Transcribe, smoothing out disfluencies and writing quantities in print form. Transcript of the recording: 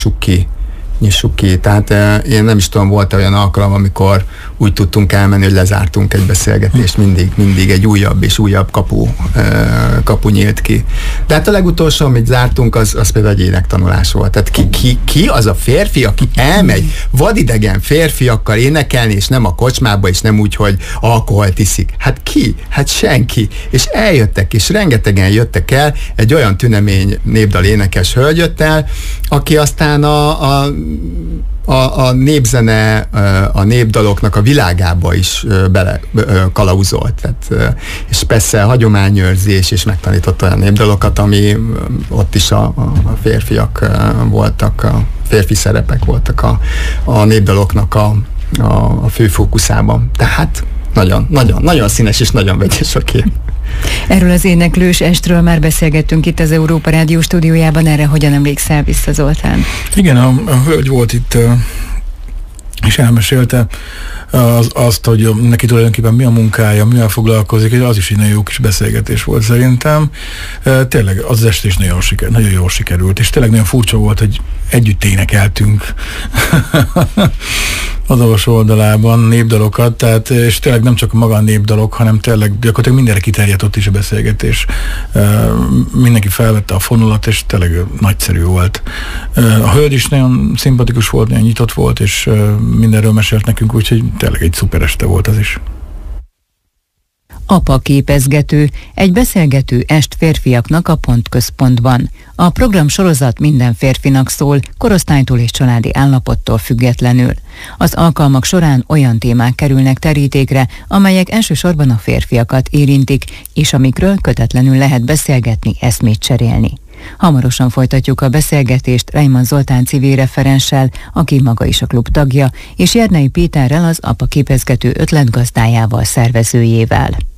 nyissuk ki. Tehát én nem is tudom, volt olyan alkalom, amikor úgy tudtunk elmenni, hogy lezártunk egy beszélgetést, mindig egy újabb és újabb kapu nyílt ki. De hát a legutolsó, amit zártunk, az például egy énektanulás volt. Tehát ki az a férfi, aki elmegy vadidegen férfiakkal énekelni, és nem a kocsmába, és nem úgy, hogy alkoholt iszik. Hát ki? Hát senki. És eljöttek, és rengetegen jöttek el, egy olyan tünemény népdal énekes hölgy jött el, aki aztán a népzene, a népdaloknak a világába is bele kalauzolt. Tehát, és persze hagyományőrzés, és megtanított olyan népdalokat, ami ott is a férfiak voltak, a férfi szerepek voltak a népdaloknak a fő fókuszában. Tehát nagyon színes és nagyon vegyes a kép. Erről az éneklős estről már beszélgettünk itt az Európa Rádió stúdiójában, erre hogyan emlékszel vissza, Zoltán? Igen, a hölgy volt itt, és elmesélte azt, hogy neki tulajdonképpen mi a munkája, mivel foglalkozik, az is egy nagyon jó kis beszélgetés volt szerintem. Tényleg az este is nagyon jól sikerült, és tényleg nagyon furcsa volt, hogy együtt énekeltünk a dalos oldalában népdalokat, tehát, és tényleg nem csak maga a népdalok, hanem tényleg gyakorlatilag mindenre kiterjedt ott is a beszélgetés. Mindenki felvette a fonalat, és tényleg nagyszerű volt. A hölgy is nagyon szimpatikus volt, nagyon nyitott volt, és mindenről mesélt nekünk, úgyhogy tényleg egy szuper este volt az is. Apa képezgető, egy beszélgető est férfiaknak a Pontközpontban. A program sorozat minden férfinak szól, korosztálytól és családi állapottól függetlenül. Az alkalmak során olyan témák kerülnek terítékre, amelyek elsősorban a férfiakat érintik, és amikről kötetlenül lehet beszélgetni, eszmét cserélni. Hamarosan folytatjuk a beszélgetést Reimann Zoltán civil referenssel, aki maga is a klub tagja, és Jernei Péterrel, az apa képezgető ötletgazdájával, szervezőjével.